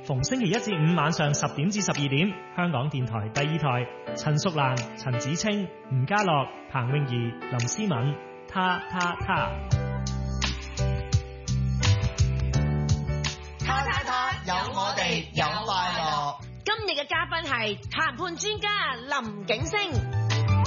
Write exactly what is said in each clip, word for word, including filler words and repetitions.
逢星期一至五晚上十點至十二點，香港電台第二台，陳淑蘭、陳子清、吳家樂、彭詠儀、林思敏，他他他， 他他他，有我哋有快樂。 今日嘅嘉賓係談判專家林景星。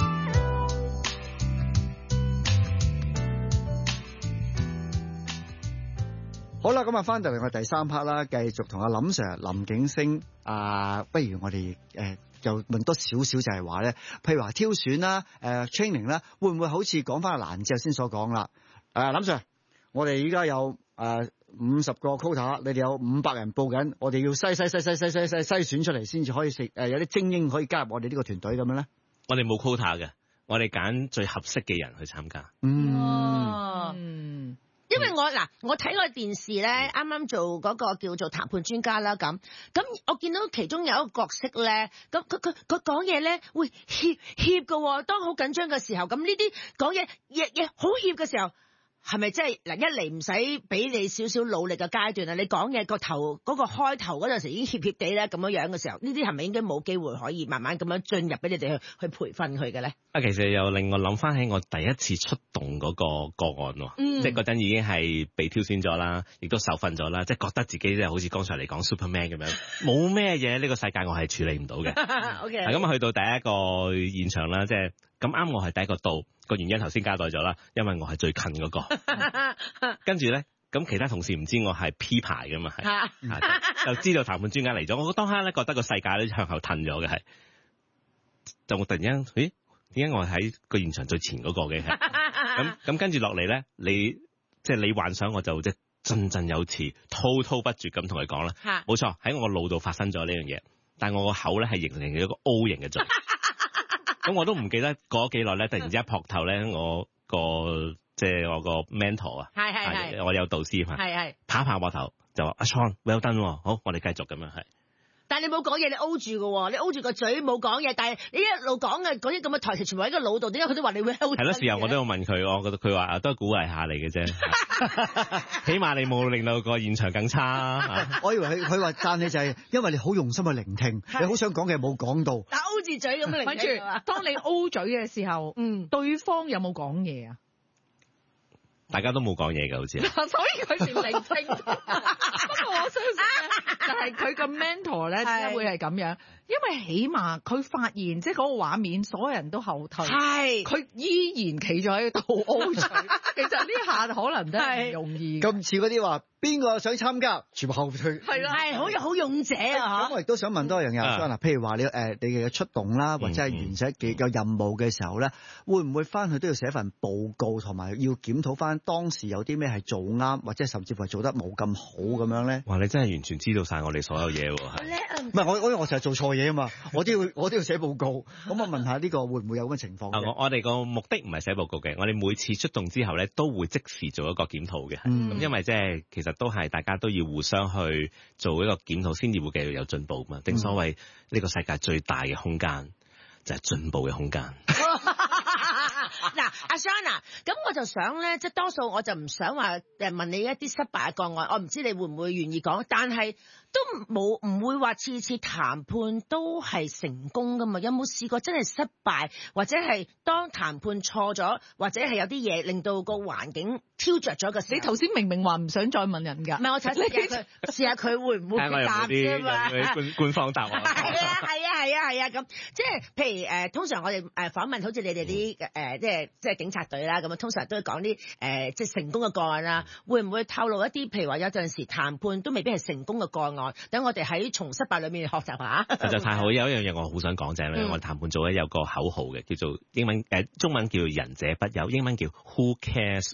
好啦，咁啊，翻到嚟我第三 part 啦，繼續同阿林 Sir、林景星啊，不如我哋誒又問多少少，就係話咧，譬如話挑選啦、誒、呃、training 啦，會唔會好似講翻阿蘭之後先所講啦？誒、啊，林 Sir，我哋依家有誒五十個 quota，你哋有五百人報緊，我哋要篩篩篩篩篩篩篩篩選出嚟，先至可以食誒、呃、有啲精英可以加入我哋呢個團隊咁樣咧？ 我哋冇 quota 嘅，我哋揀最合適嘅人去參加。 嗯。 哦嗯因為我嗱，我睇個電視咧，啱啱做嗰個叫做談判專家啦，咁咁我見到其中有一個角色咧，咁佢佢佢講嘢咧會怯怯嘅，當好緊張嘅時候，咁呢啲講嘢嘢嘢好怯嘅時候，係咪即係嗱一嚟唔使俾你少少努力嘅階段啊？你講嘢個頭嗰個開頭嗰陣時已經怯怯地咧咁樣樣嘅時候，呢啲係咪應該冇機會可以慢慢咁樣進入俾你哋去去培訓佢嘅咧？ 啊，其實又令我諗翻起我第一次出動嗰個個案喎， 嗯、 即係嗰陣已經係被挑選咗啦，亦都受訓咗啦，即係覺得自己即係好似剛才嚟講 Superman 咁樣，冇咩嘢呢個世界我係處理唔到嘅。 OK， 咁啊去到第一個現場啦，即係咁啱我係第一個到，個原因頭先交代咗啦，因為我係最近嗰個，跟住咧。咁其他同事唔知我係 P 牌噶嘛，係就知道談判專家嚟咗。我當刻咧覺得個世界都向後褪咗嘅，係就我突然間，咦？點解我喺個現場最前嗰個嘅？咁咁跟住落嚟咧，你即係、就是、你幻想我就即係振振有詞、滔滔不絕咁同佢講啦。冇錯，喺我腦度發生咗呢樣嘢，但係我個口咧係形成咗一個 O 型嘅嘴。咁我都唔記得過咗幾耐咧，突然之間撲頭咧，我個。即係我個 mentor 啊， 係係係， 我有導師嘛，係係，拍一拍膊頭就話阿 Sean，well done，好，我哋繼續咁樣係。但係你冇講嘢，你 O 住嘅，你 O 住個嘴冇講嘢，但係你一路講嘅嗰啲咁嘅台詞全部喺個腦度，點解佢都話你 well done？係咯，事後我都有問佢，我覺得佢話啊，都係鼓勵下你嘅啫，起碼你冇令到個現場更差。 我以為佢佢話讚你就係因為你好用心去聆聽，你好想講嘅冇講到， 但 O 住嘴咁樣聆聽。 跟住，當你 O 嘴嘅時候，嗯，對方有冇講嘢啊？ 大家都冇講嘢嘅，好似， 所以佢唔聆聽。不過我相信咧，就係佢個 mentor 咧，點解會係咁樣？因為起碼佢發現，即係嗰個畫面，所有人都後退，係佢依然企咗喺度 O 嘴。其實呢下可能都係唔容易。 咁似嗰啲話，邊個想參加，全部後退。 係啦，係好好勇者啊！ 咁我亦都想問多一樣嘢，嗱、啊，譬如話你誒你嘅出動啦，或者係完成幾個任務嘅時候咧，會唔會翻去都要寫份報告，同埋要檢討翻當時有啲咩係做啱，或者甚至乎係做得冇咁好咁樣咧？ 哇！你真係完全知道晒我哋所有嘢喎，係。 唔係我我我成日做錯嘢啊嘛，我都要我都要寫報告。咁我問下呢個會唔會有咁嘅情況？ 啊、我我哋個目的唔係寫報告嘅，我哋每次出動之後咧都會即時做一個檢討嘅。咁、嗯、因為即係其實都係大家都要互相去做一個檢討，先至會繼續有進步嘛。正所謂呢個世界最大嘅空間就係進步嘅空間。 嗱，阿 Shana，咁我就想咧，即係多數我就唔想話誒問你一啲失敗嘅個案，我唔知你會唔會願意講，但係都冇唔會話次次談判都係成功噶嘛？有冇試過真係失敗，或者係當談判錯咗，或者係有啲嘢令到個環境挑著咗嘅時候？ 你頭先明明話唔想再問人㗎， 唔係我睇試下佢，試下佢會唔會答啫嘛？ 官官方答案。 係啊係啊係啊係啊咁，即係譬如誒、呃，通常我哋誒訪問好似你哋啲誒，即係即係警察隊啦，咁啊通常都會講啲誒即係成功嘅個案啦，會唔會透露一啲譬如話有陣時談判都未必係成功嘅個案，等我哋喺從失敗裏面學習下。實在太好，有一樣嘢我好想講就係咧，我哋談判組咧有個口號嘅，叫做英文誒、呃、中文叫仁者不憂，英文叫 Who cares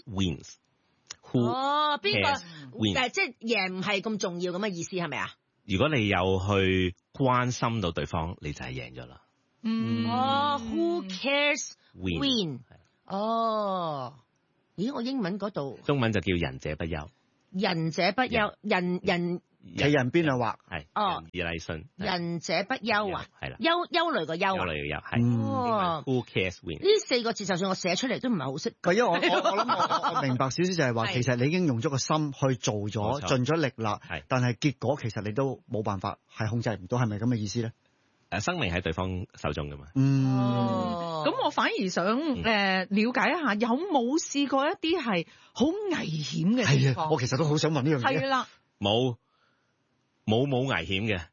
wins。Who 哦，邊個誒即係贏唔係咁重要咁嘅意思係咪啊？如果你有去關心到對方，你就係贏咗啦。嗯，哦 ，Who cares win？, win 哦，咦，我英文嗰度中文就叫仁者不憂。仁者不憂，仁仁企人邊啊畫係哦， 以禮信， 仁者不憂啊， 係啦， 憂憂慮個憂憂啊， 慮嘅憂係。 哦 Who cares win？ 呢四個字就算我寫出嚟都唔係好識。 因為我我我諗我我明白少少就係話，其實你已經用咗個心去做咗，盡咗力啦，但係結果其實你都冇辦法係控制唔到，係咪咁嘅意思咧？ 誒，生命喺對方手中噶嘛。 嗯。 咁、哦、我反而想誒、呃、了解一下，有冇試過一啲係好危險嘅地方？ 係啊，我其實都好想問呢樣嘢。 係啦， 冇冇冇危險嘅。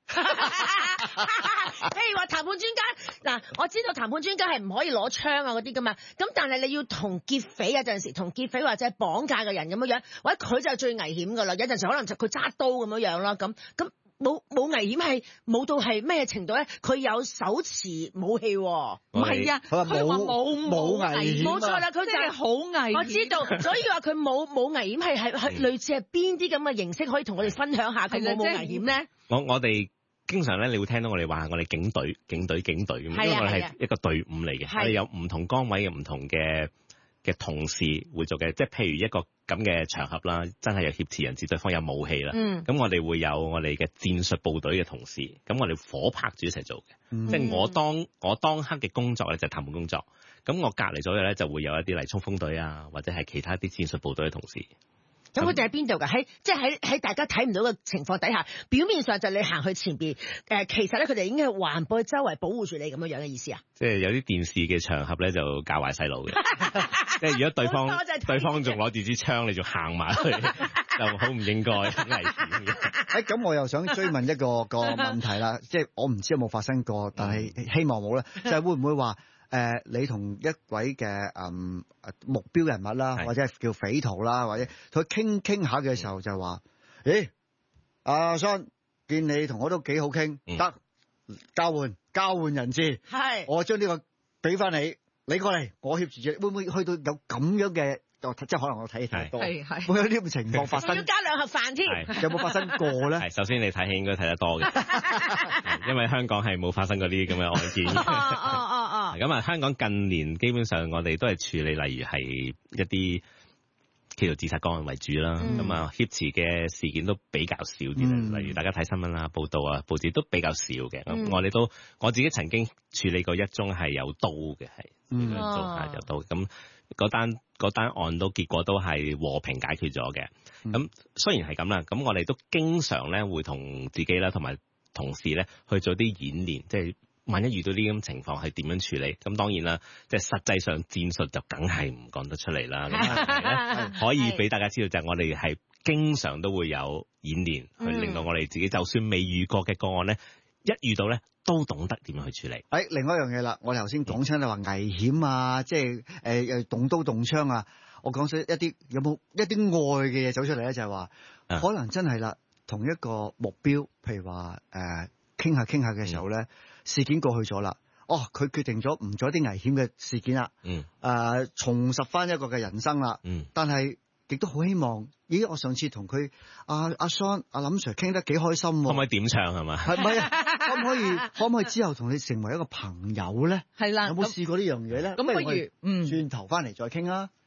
譬如話談判專家，嗱，我知道談判專家係唔可以攞槍啊嗰啲噶嘛，咁但係你要同劫匪有陣時，同劫匪或者係綁架嘅人咁樣樣，或者佢就最危險噶啦，有陣時可能就佢揸刀咁樣樣啦，咁咁。冇冇危險係冇到係咩程度咧？佢有手持武器喎， 唔係啊，佢話冇冇危險， 冇錯啦，佢就係好危險。 我知道，所以話佢冇冇危險係係係類似係邊啲咁嘅形式可以同我哋分享下佢冇冇危險咧？ 我我哋經常咧，你會聽到我哋話我哋警隊、警隊、警隊咁，因為我哋係一個隊伍嚟嘅，我哋有唔同崗位嘅唔同嘅嘅同事會做嘅，即係譬如一個咁嘅場合啦，真係有挾持人質，對方有武器啦，咁、嗯、我哋會有我哋嘅戰術部隊嘅同事，咁我哋夥拍住一齊做嘅，嗯、即係我當我當刻嘅工作咧就係談判工作，咁我隔離左右咧就會有一啲嚟衝鋒隊啊，或者係其他啲戰術部隊嘅同事。 咁佢哋喺邊度㗎？喺即係喺喺大家睇唔到嘅情況底下，表面上就你行去前邊，誒、呃，其實咧佢哋已經係環抱周圍保護住你咁樣樣嘅意思啊？即係有啲電視嘅場合咧，就教壞細路嘅。即係如果對方對方仲攞住支槍，你仲行埋去，就好唔應該，好危險嘅。 誒，咁我又想追問一個個問題啦，即係我唔知有冇發生過，但係希望冇咧，就係、是、會唔會話？誒、呃，你同一位嘅誒、嗯、目標人物啦，或者係叫匪徒啦，或者佢傾傾下嘅時候就話：咦，阿 Son 見你同我都幾好傾，得、嗯、交換交換人質，係我將呢個俾翻你，你過嚟，我協助住，會唔會去到有咁樣嘅？即係可能我睇戲太多，係係會有呢種情況發生。 要加兩盒飯添， 有冇發生過咧？ 係首先你睇戲應該睇得多嘅，因為香港係冇發生過呢啲咁嘅案件。哦哦哦哦。咁啊，香港近年基本上我哋都係處理，例如係一啲叫做自殺個案為主啦。咁啊、嗯，挾持嘅事件都比較少啲、嗯、例如大家睇新聞啊、報道啊、報紙都比較少嘅。咁、嗯、我哋都我自己曾經處理過一宗係有刀嘅，係嗯做下有刀咁。嗰單嗰單案都結果都係和平解決咗嘅。咁、嗯、雖然係咁啦，咁我哋都經常咧會同自己啦，同埋同事咧去做啲演練，即係萬一遇到呢啲情況係點樣處理。咁當然啦，即係實際上戰術就梗係唔講得出嚟啦。咁可以俾大家知道就係我哋係經常都會有演練，去令到我哋自己就算未遇過嘅個案咧，一遇到咧，都懂得點樣去處理。誒、 哎，另外一樣嘢啦，我哋頭先講親你話危險啊，即係誒誒動刀動槍啊，我講出一啲有冇一啲愛嘅嘢走出嚟咧，就係、是、話、啊、可能真係啦，同一個目標，譬如話誒傾下傾下嘅時候咧，嗯、事件過去咗啦，哦，佢決定咗唔做啲危險嘅事件啦，嗯，誒、呃、重拾翻一個嘅人生啦，嗯，但係亦都好希望。咦！我上次同佢阿阿 Son 阿林 Sir 傾得幾開心喎， 可唔可以點唱係嘛？ 係咪啊？可唔可以可唔可以之後同你成為一個朋友咧？ 係啦， 有冇試過呢樣嘢咧？ 咁不如嗯， 轉頭翻嚟再傾啊！